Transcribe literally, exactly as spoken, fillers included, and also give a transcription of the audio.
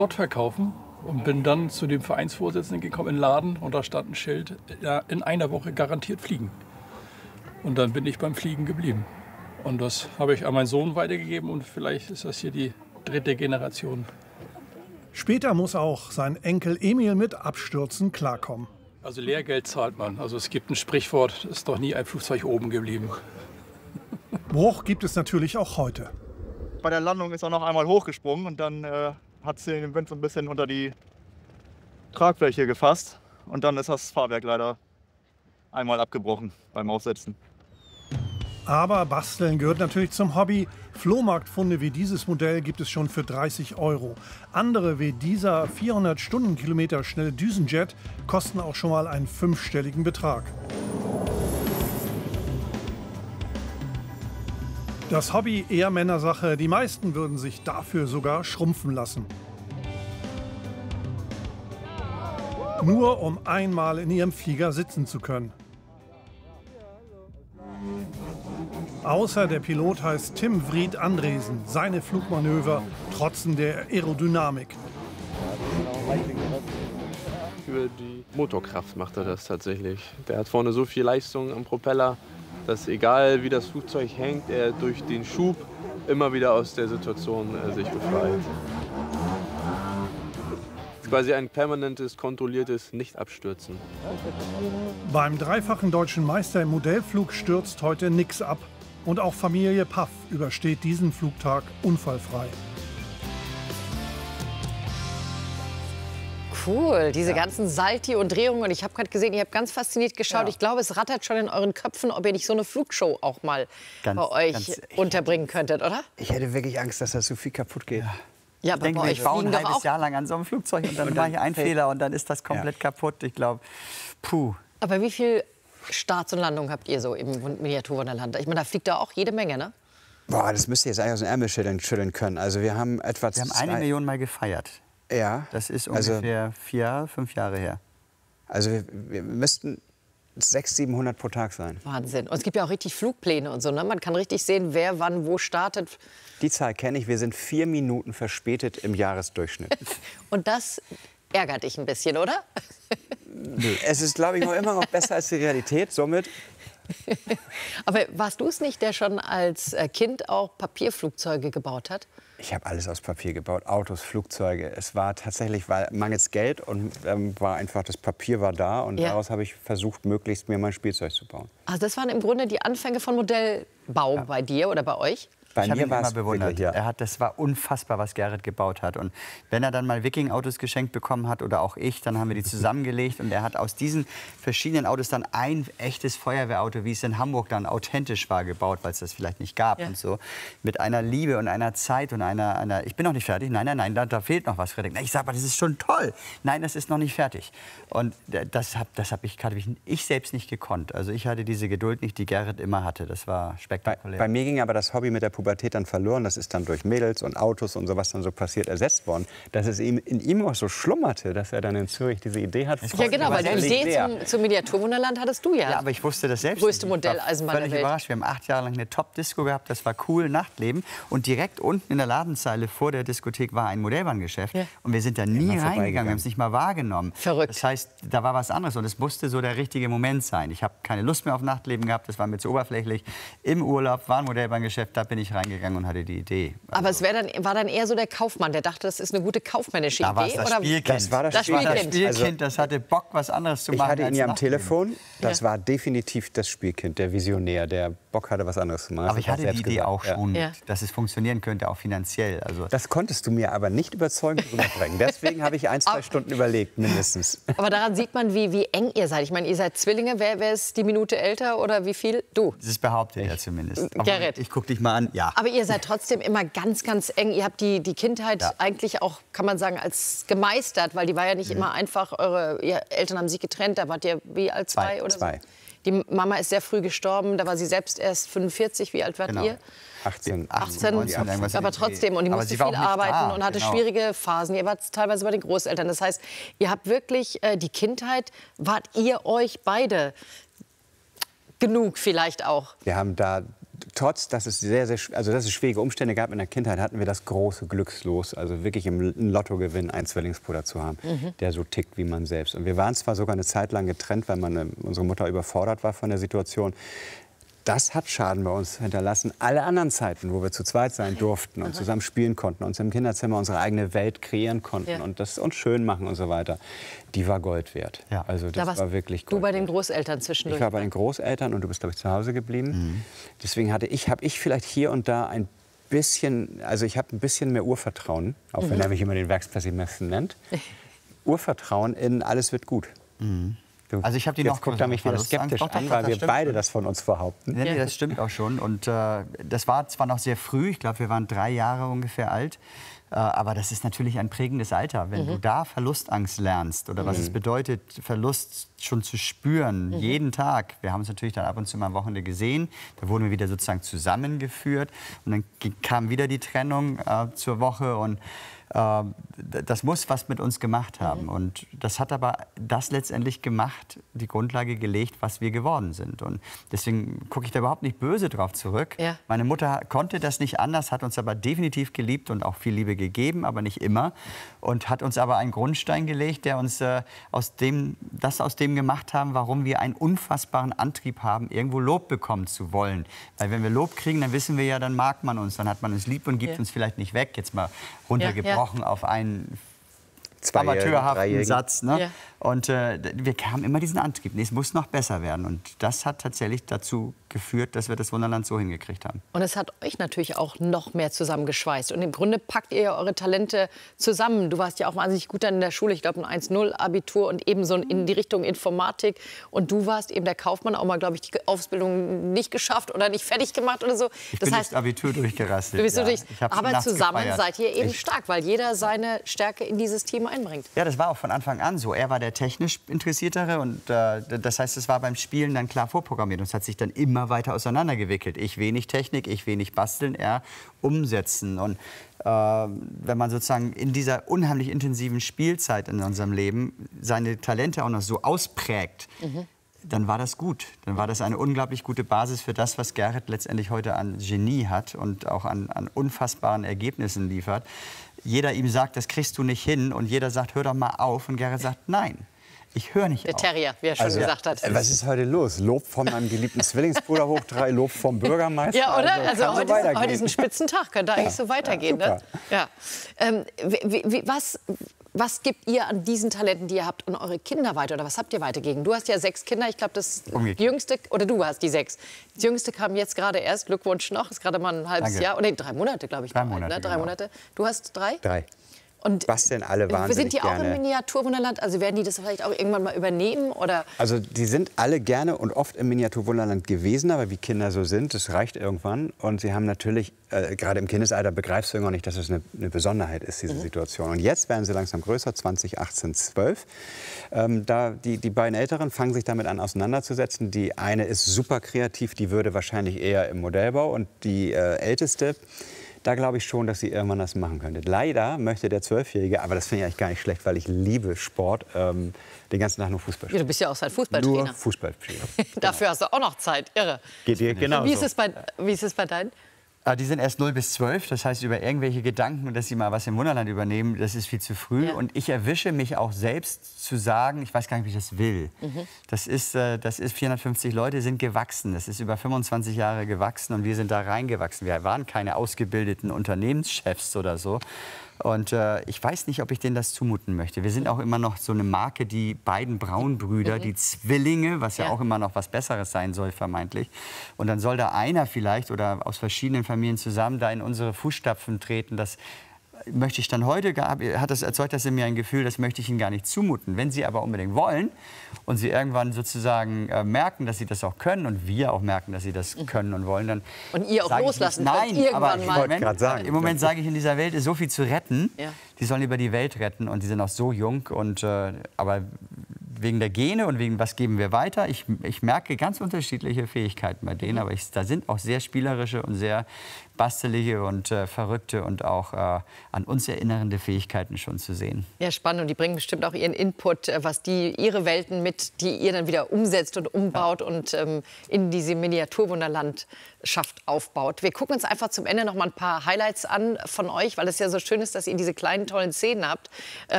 Dort verkaufen und bin dann zu dem Vereinsvorsitzenden gekommen in den Laden und da stand ein Schild, ja, in einer Woche garantiert fliegen. Und dann bin ich beim Fliegen geblieben. Und das habe ich an meinen Sohn weitergegeben und vielleicht ist das hier die dritte Generation. Später muss auch sein Enkel Emil mit Abstürzen klarkommen. Also Lehrgeld zahlt man. Also es gibt ein Sprichwort, ist doch nie ein Flugzeug oben geblieben. Bruch gibt es natürlich auch heute. Bei der Landung ist er noch einmal hochgesprungen und dann äh, hat sie den Wind so ein bisschen unter die Tragfläche gefasst. Und dann ist das Fahrwerk leider einmal abgebrochen beim Aufsetzen. Aber Basteln gehört natürlich zum Hobby. Flohmarktfunde wie dieses Modell gibt es schon für dreißig Euro. Andere wie dieser vierhundert Stundenkilometer schnelle Düsenjet kosten auch schon mal einen fünfstelligen Betrag. Das Hobby eher Männersache. Die meisten würden sich dafür sogar schrumpfen lassen. Nur um einmal in ihrem Flieger sitzen zu können. Außer der Pilot heißt Tim Vriet Andresen. Seine Flugmanöver trotzen der Aerodynamik. Für die Motorkraft macht er das tatsächlich. Der hat vorne so viel Leistung am Propeller, dass egal wie das Flugzeug hängt, er durch den Schub immer wieder aus der Situation äh, sich befreit. Das ist quasi ein permanentes, kontrolliertes Nicht-Abstürzen. Beim dreifachen deutschen Meister im Modellflug stürzt heute nix ab. Und auch Familie Paff übersteht diesen Flugtag unfallfrei. Cool, diese ja. ganzen Salti und Drehungen. Und ich habe gerade gesehen, ihr habt ganz fasziniert geschaut. Ja. Ich glaube, es rattert schon in euren Köpfen, ob ihr nicht so eine Flugshow auch mal ganz, bei euch ganz, unterbringen könntet, oder? Ich hätte wirklich Angst, dass da so viel kaputt geht. Ja. Ja, aber ich denke, bei wir euch bauen ein halbes auch. Jahr lang an so einem Flugzeug und dann, dann mache ich einen Fehler und dann ist das komplett ja. kaputt. Ich glaube, puh. Aber wie viel Starts und Landungen habt ihr so im Miniaturwunderland? Ich meine, da fliegt da auch jede Menge, ne? Boah, das müsst ihr jetzt eigentlich aus dem Ärmel schütteln, schütteln können. Also wir haben etwa Wir haben eine Million Mal gefeiert. Ja. Das ist ungefähr also, vier, fünf Jahre her. Also wir, wir müssten sechshundert, siebenhundert pro Tag sein. Wahnsinn. Und es gibt ja auch richtig Flugpläne und so, ne? Man kann richtig sehen, wer wann wo startet. Die Zahl kenne ich. Wir sind vier Minuten verspätet im Jahresdurchschnitt. Und das ärgert dich ein bisschen, oder? Nö. Es ist, glaube ich, noch immer noch besser als die Realität. Somit. Aber warst du es nicht, der schon als Kind auch Papierflugzeuge gebaut hat? Ich habe alles aus Papier gebaut, Autos, Flugzeuge. Es war tatsächlich, weil mangels Geld und ähm, war einfach, das Papier war da und ja. daraus habe ich versucht, möglichst mir mein Spielzeug zu bauen. Also das waren im Grunde die Anfänge von Modellbau ja. bei dir oder bei euch? Bei ich habe ihn mir immer bewundert. Ja. Er hat, das war unfassbar, was Gerrit gebaut hat. Und wenn er dann mal Viking-Autos geschenkt bekommen hat oder auch ich, dann haben wir die zusammengelegt. Und er hat aus diesen verschiedenen Autos dann ein echtes Feuerwehrauto, wie es in Hamburg dann authentisch war, gebaut, weil es das vielleicht nicht gab ja. und so. Mit einer Liebe und einer Zeit und einer, einer ich bin noch nicht fertig. Nein, nein, nein, da, da fehlt noch was, Frederik. Ich sage, aber das ist schon toll. Nein, das ist noch nicht fertig. Und das habe das hab ich, hab ich, ich selbst nicht gekonnt. Also ich hatte diese Geduld nicht, die Gerrit immer hatte. Das war spektakulär. Bei, bei mir ging aber das Hobby mit der Pubertät dann verloren. Das ist dann durch Mädels und Autos und so, was dann so passiert, ersetzt worden. Dass es ihm, in ihm auch so schlummerte, dass er dann in Zürich diese Idee hat. Ja, genau, weil die Idee zum, zum Miniaturwunderland hattest du ja. Ja, aber ich wusste das selbst. Größte Modelleisenbahn der Völlig Welt. überrascht. Wir haben acht Jahre lang eine Top-Disco gehabt. Das war cool, Nachtleben. Und direkt unten in der Ladenzeile vor der Diskothek war ein Modellbahngeschäft. Ja. Und wir sind da nie reingegangen. Wir haben es nicht mal wahrgenommen. Verrückt. Das heißt, da war was anderes. Und es musste so der richtige Moment sein. Ich habe keine Lust mehr auf Nachtleben gehabt. Das war mir zu oberflächlich. Im Urlaub war ein Modellbahngeschäft. Da bin ich reingegangen und hatte die Idee. Also aber es wär dann, war dann eher so der Kaufmann, der dachte, das ist eine gute kaufmännische da Idee? Das oder? Spielkind. Das war das, das Spielkind. Spielkind. Das Spielkind, das hatte Bock, was anderes zu machen. Ich hatte ihn ja am Nachtleben. Telefon. Das ja. war definitiv das Spielkind, der Visionär, der Bock hatte, was anderes zu machen. Aber ich hatte die Idee gesagt. auch schon, ja. dass es funktionieren könnte, auch finanziell. Also das konntest du mir aber nicht überzeugend rüberbringen. Deswegen habe ich ein, zwei Stunden überlegt, mindestens. Aber daran sieht man, wie, wie eng ihr seid. Ich meine, ihr seid Zwillinge. Wer, wer ist die Minute älter oder wie viel? Du. Das behauptet er zumindest. Gerrit. Ich gucke dich mal an. Ja. Aber ihr seid trotzdem immer ganz, ganz eng. Ihr habt die, die Kindheit ja. eigentlich auch, kann man sagen, als gemeistert, weil die war ja nicht mhm. immer einfach. Eure ihr Eltern haben sich getrennt. Da wart ihr wie alt? Zwei, zwei oder zwei. So? Die Mama ist sehr früh gestorben. Da war sie selbst erst fünfundvierzig. Wie alt wart genau. ihr? achtzehn. achtzehn, neunzehn, irgendwas aber trotzdem. Und die aber musste sie viel arbeiten da, und hatte genau. schwierige Phasen. Ihr wart teilweise bei den Großeltern. Das heißt, ihr habt wirklich äh, die Kindheit, wart ihr euch beide genug vielleicht auch? Wir haben da trotz, dass es sehr, sehr, also dass es schwierige Umstände gab in der Kindheit, hatten wir das große Glückslos, also wirklich im Lottogewinn einen Zwillingsbruder zu haben, mhm. der so tickt wie man selbst. Und wir waren zwar sogar eine Zeit lang getrennt, weil meine, unsere Mutter überfordert war von der Situation. Das hat Schaden bei uns hinterlassen. Alle anderen Zeiten, wo wir zu zweit sein durften und Aha. zusammen spielen konnten, uns im Kinderzimmer unsere eigene Welt kreieren konnten ja. und das uns schön machen und so weiter, die war Gold wert. Ja. Also das da war wirklich Gold Du bei den Großeltern zwischendurch? Ich war bei den Großeltern und du bist, glaube ich, zu Hause geblieben. Mhm. Deswegen hatte ich, habe ich vielleicht hier und da ein bisschen, also ich habe ein bisschen mehr Urvertrauen, auch mhm. wenn er mich immer den Werkspessimisten nennt, Urvertrauen in alles wird gut. Mhm. Also ich habe die Jetzt noch guckt er mich wieder skeptisch doch, an, weil wir stimmt. beide das von uns behaupten. Nee, nee, das stimmt auch schon. Und äh, das war zwar noch sehr früh, ich glaube, wir waren drei Jahre ungefähr alt, äh, aber das ist natürlich ein prägendes Alter. Wenn mhm. du da Verlustangst lernst oder mhm. was es bedeutet, Verlust schon zu spüren, mhm. jeden Tag. Wir haben es natürlich dann ab und zu mal am Wochenende gesehen. Da wurden wir wieder sozusagen zusammengeführt. Und dann kam wieder die Trennung äh, zur Woche und das muss was mit uns gemacht haben. Mhm. Und das hat aber das letztendlich gemacht, die Grundlage gelegt, was wir geworden sind. Und deswegen gucke ich da überhaupt nicht böse drauf zurück. Ja. Meine Mutter konnte das nicht anders, hat uns aber definitiv geliebt und auch viel Liebe gegeben, aber nicht immer. Und hat uns aber einen Grundstein gelegt, der uns äh, aus dem, das aus dem gemacht haben, warum wir einen unfassbaren Antrieb haben, irgendwo Lob bekommen zu wollen. Weil wenn wir Lob kriegen, dann wissen wir ja, dann mag man uns, dann hat man uns lieb und gibt ja. uns vielleicht nicht weg. Jetzt mal runtergebrochen. Ja, ja. auf einen amateurhaften Satz. Ne? Ja. Und äh, wir haben immer diesen Antrieb. Nee, es muss noch besser werden. Und das hat tatsächlich dazu geführt, dass wir das Wunderland so hingekriegt haben. Und es hat euch natürlich auch noch mehr zusammengeschweißt. Und im Grunde packt ihr ja eure Talente zusammen. Du warst ja auch wahnsinnig gut dann in der Schule. Ich glaube, ein eins null Abitur und eben so in die Richtung Informatik. Und du warst eben der Kaufmann, auch mal, glaube ich, die Ausbildung nicht geschafft oder nicht fertig gemacht oder so. Ich das bin heißt, das Abitur durchgerasselt. Du bist ja. durch, aber zusammen gefeiert. seid ihr eben ich stark, weil jeder seine Stärke in dieses Team einbringt. Ja, das war auch von Anfang an so. Er war der technisch Interessiertere und äh, das heißt, es war beim Spielen dann klar vorprogrammiert und es hat sich dann immer weiter auseinandergewickelt. Ich wenig Technik, ich wenig basteln, er umsetzen. Und äh, wenn man sozusagen in dieser unheimlich intensiven Spielzeit in unserem Leben seine Talente auch noch so ausprägt, mhm. dann war das gut. Dann war das eine unglaublich gute Basis für das, was Gerrit letztendlich heute an Genie hat und auch an, an unfassbaren Ergebnissen liefert. Jeder ihm sagt, das kriegst du nicht hin und jeder sagt, hör doch mal auf und Gerrit sagt, nein. Ich höre nicht Der auf. Terrier, wie er schon also, gesagt hat. Was ist heute los? Lob von meinem geliebten Zwillingsbruder hoch drei, Lob vom Bürgermeister. Ja, oder? Also, also heute, so ist, heute ist ein Spitzentag, könnte eigentlich ja, so weitergehen. Ja, ne? ja. Ähm, wie, wie, was, was gibt ihr an diesen Talenten, die ihr habt, an eure Kinder weiter? Oder was habt ihr weitergegeben? Du hast ja sechs Kinder, ich glaube, das die jüngste, oder du hast die sechs. Das jüngste kam jetzt gerade erst, Glückwunsch noch, ist gerade mal ein halbes Danke. Jahr. Oder drei Monate, glaube ich. Drei noch, Monate, ne? Drei genau. Monate. Du hast drei? Drei. Und was denn alle wahnsinnig sind die auch gerne. im Miniaturwunderland? Also werden die das vielleicht auch irgendwann mal übernehmen? Oder? Also die sind alle gerne und oft im Miniaturwunderland gewesen, aber wie Kinder so sind, das reicht irgendwann. Und sie haben natürlich, äh, gerade im Kindesalter begreifst du irgendwann nicht, dass es eine, eine Besonderheit ist, diese mhm. Situation. Und jetzt werden sie langsam größer, zwanzig, achtzehn, zwölf. Ähm, da die, die beiden Älteren fangen sich damit an auseinanderzusetzen. Die eine ist super kreativ, die würde wahrscheinlich eher im Modellbau. Und die äh, Älteste, da glaube ich schon, dass sie irgendwann das machen könnte. Leider möchte der Zwölfjährige, aber das finde ich eigentlich gar nicht schlecht, weil ich liebe Sport, ähm, den ganzen Tag nur Fußball spielen. Ja, du bist ja auch sein Fußballtrainer. Nur Fußballspieler. Dafür hast du auch noch Zeit, irre. Geht dir genau. Wie ist es bei, wie ist es bei deinen? Die sind erst null bis zwölf, das heißt, über irgendwelche Gedanken, dass sie mal was im Wunderland übernehmen, das ist viel zu früh. Ja. Und ich erwische mich auch selbst zu sagen, ich weiß gar nicht, wie ich das will. Mhm. Das ist, das ist vierhundertfünfzig Leute sind gewachsen, das ist über fünfundzwanzig Jahre gewachsen und wir sind da reingewachsen. Wir waren keine ausgebildeten Unternehmenschefs oder so. Und äh, ich weiß nicht, ob ich denen das zumuten möchte. Wir sind auch immer noch so eine Marke, die beiden Braunbrüder, mhm. die Zwillinge, was ja, ja auch immer noch was Besseres sein soll, vermeintlich. Und dann soll da einer vielleicht oder aus verschiedenen Familien zusammen da in unsere Fußstapfen treten. Das möchte ich dann heute, hat das erzeugt das in mir ein Gefühl, das möchte ich ihnen gar nicht zumuten. Wenn sie aber unbedingt wollen und sie irgendwann sozusagen äh, merken, dass sie das auch können und wir auch merken, dass sie das können und wollen, dann und ihr auch loslassen nicht, nein, irgendwann aber mal. Im Moment, sagen, im Moment sage ich, in dieser Welt ist so viel zu retten. Ja. Die sollen lieber die Welt retten und die sind auch so jung und äh, aber wegen der Gene und wegen was geben wir weiter. Ich, ich merke ganz unterschiedliche Fähigkeiten bei denen, aber ich, da sind auch sehr spielerische und sehr bastelige und äh, verrückte und auch äh, an uns erinnernde Fähigkeiten schon zu sehen. Ja, spannend. Und die bringen bestimmt auch ihren Input, äh, was die, ihre Welten mit, die ihr dann wieder umsetzt und umbaut ja. und ähm, in diese Miniaturwunderlandschaft aufbaut. Wir gucken uns einfach zum Ende noch mal ein paar Highlights an von euch, weil es ja so schön ist, dass ihr diese kleinen, tollen Szenen habt.